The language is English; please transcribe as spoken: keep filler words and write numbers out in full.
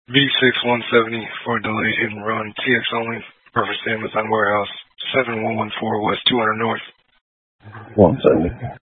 V six one seventy for a delayed hit and run. T X only. Reference to Amazon Warehouse. seven one one four West two hundred North. one seventy.